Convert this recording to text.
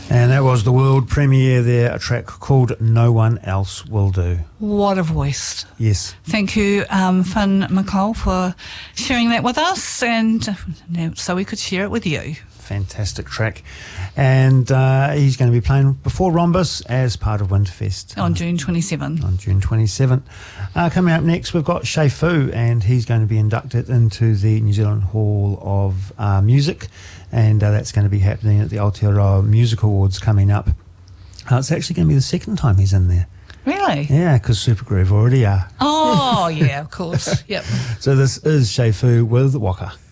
And that was the world premiere there, a track called No One Else Will Do. What a voice. Yes. Thank you, Finn McCall, for sharing that with us, and so we could share it with you. Fantastic track. And he's going to be playing before Rhombus as part of Winterfest. On June 27. On June 27th. Coming up next, we've got Shay Fu, and he's going to be inducted into the New Zealand Hall of Music, and that's going to be happening at the Aotearoa Music Awards coming up. It's actually going to be the second time he's in there. Really? Yeah, because Supergroove already are. Oh, yeah, of course. Yep. So this is Shay Fu with Waka.